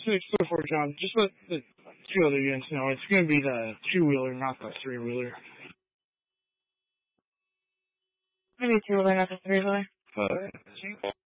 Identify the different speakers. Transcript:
Speaker 1: 6 for John. Just let the 2 other units know it's going to be the 2-wheeler, not the 3-wheeler.
Speaker 2: Maybe 2-wheeler, not the 3-wheeler.